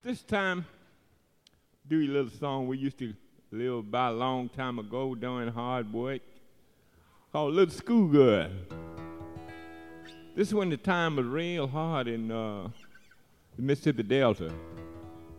This time, do a little song we used to live by a long time ago doing hard work called Little Schoolgirl. This is when the time was real hard in the Mississippi Delta.